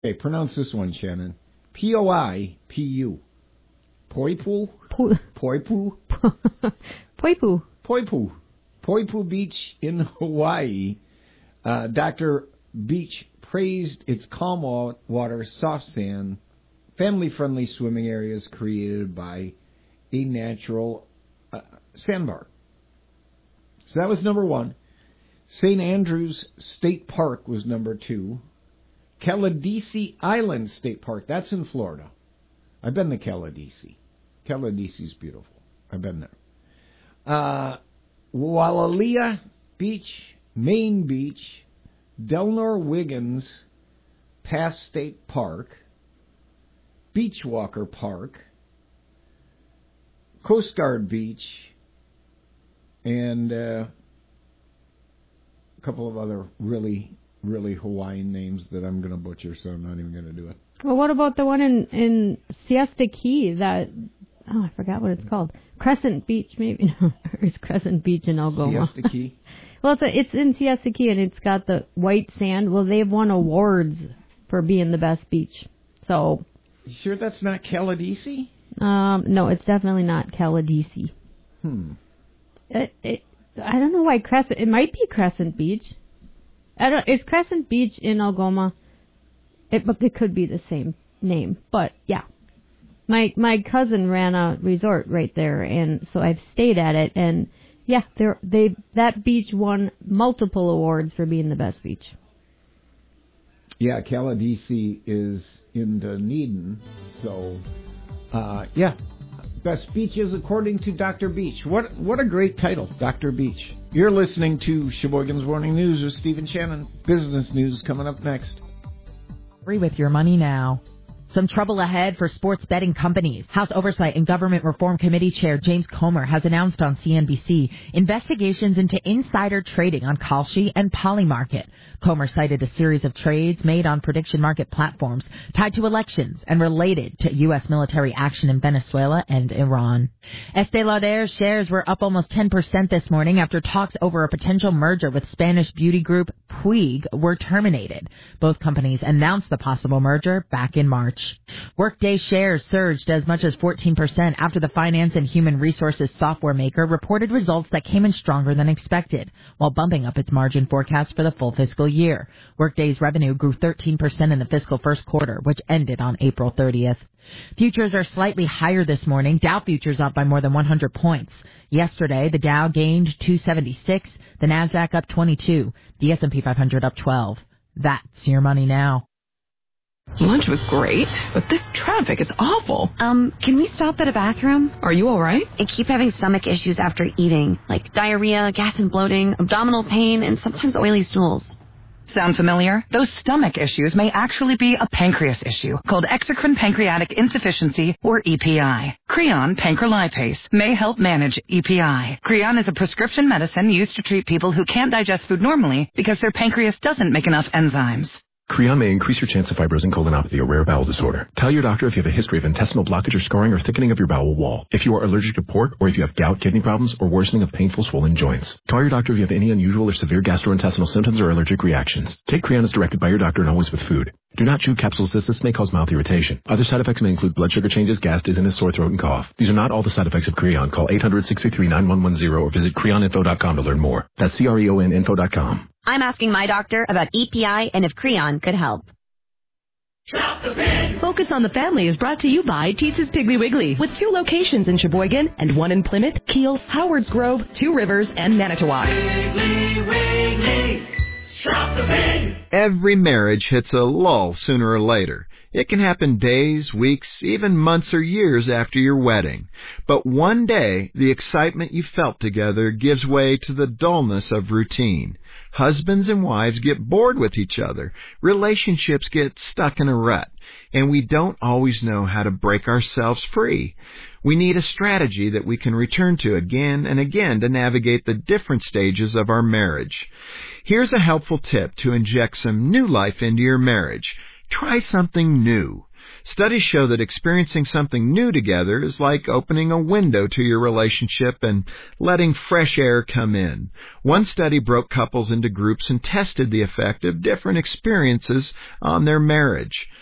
Okay, pronounce this one, Shannon. Poipu. Poipu? Poipu? Poipu. Poipu. Poipu Beach in Hawaii. Dr. Beach praised its calm water, soft sand, family-friendly swimming areas created by a natural sandbar. So that was number one. St. Andrews State Park was number two. Caladesi Island State Park, that's in Florida. I've been to Caladesi. Caladesi's beautiful. I've been there. Wailea Beach, Main Beach, Delnor Wiggins Pass State Park, Beachwalker Park, Coast Guard Beach, and a couple of other really Hawaiian names that I'm going to butcher, so I'm not even going to do it. Well, what about the one in Siesta Key that, I forgot what it's called. Crescent Beach, maybe. No, it's Crescent Beach in Algoma. Siesta Key? Well, it's in Siesta Key, and it's got the white sand. Well, they've won awards for being the best beach. So. You sure that's not Caladesi? No, it's definitely not Caladesi. I don't know why Crescent. It might be Crescent Beach. It's Crescent Beach in Algoma. It could be the same name, but yeah. My cousin ran a resort right there, and so I've stayed at it, and yeah, that beach won multiple awards for being the best beach. Yeah, Caladesi is in Dunedin, so yeah, best beaches according to Dr. Beach. What a great title, Dr. Beach. You're listening to Sheboygan's Morning News with Stephen Shannon. Business news coming up next. Free with your money now. Some trouble ahead for sports betting companies. House Oversight and Government Reform Committee Chair James Comer has announced on CNBC investigations into insider trading on Kalshi and Polymarket. Comer cited a series of trades made on prediction market platforms tied to elections and related to U.S. military action in Venezuela and Iran. Estée Lauder shares were up almost 10% this morning after talks over a potential merger with Spanish beauty group Puig were terminated. Both companies announced the possible merger back in March. Workday shares surged as much as 14% after the finance and human resources software maker reported results that came in stronger than expected, while bumping up its margin forecast for the full fiscal year. Workday's revenue grew 13% in the fiscal first quarter, which ended on April 30th. Futures are slightly higher this morning. Dow futures up by more than 100 points. Yesterday, the Dow gained 276, the Nasdaq up 22, the S&P 500 up 12. That's your money now. Lunch was great, but this traffic is awful. Can we stop at a bathroom? Are you all right? I keep having stomach issues after eating, like diarrhea, gas and bloating, abdominal pain, and sometimes oily stools. Sound familiar? Those stomach issues may actually be a pancreas issue called exocrine pancreatic insufficiency, or EPI. Creon pancrelipase may help manage EPI. Creon is a prescription medicine used to treat people who can't digest food normally because their pancreas doesn't make enough enzymes. Creon may increase your chance of fibrosing colonopathy, a rare bowel disorder. Tell your doctor if you have a history of intestinal blockage or scarring or thickening of your bowel wall. If you are allergic to pork, or if you have gout, kidney problems, or worsening of painful swollen joints. Call your doctor if you have any unusual or severe gastrointestinal symptoms or allergic reactions. Take Creon as directed by your doctor and always with food. Do not chew capsules as this may cause mouth irritation. Other side effects may include blood sugar changes, gas, dizziness, sore throat, and cough. These are not all the side effects of Creon. Call 800-633-9110 or visit creoninfo.com to learn more. That's CREONinfo.com. I'm asking my doctor about EPI and if Creon could help. Shop the Pig! Focus on the Family is brought to you by Teetz's Piggly Wiggly, with 2 locations in Sheboygan and 1 in Plymouth, Kiel, Howards Grove, 2 Rivers, and Manitowoc. Piggly Wiggly! Shop the Pig! Every marriage hits a lull sooner or later. It can happen days, weeks, even months or years after your wedding. But one day, the excitement you felt together gives way to the dullness of routine. Husbands and wives get bored with each other. Relationships get stuck in a rut. And we don't always know how to break ourselves free. We need a strategy that we can return to again and again to navigate the different stages of our marriage. Here's a helpful tip to inject some new life into your marriage. Try something new. Studies show that experiencing something new together is like opening a window to your relationship and letting fresh air come in. One study broke couples into groups and tested the effect of different experiences on their marriage.